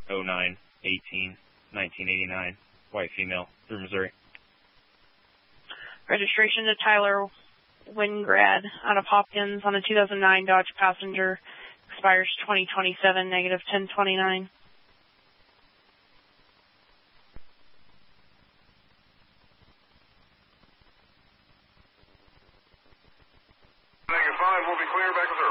0918 1989, white female, through Missouri. Registration to Tyler Wingrad out of Hopkins on a 2009 Dodge Passenger, expires 2027, negative 1029. Negative 5, we'll be clear back with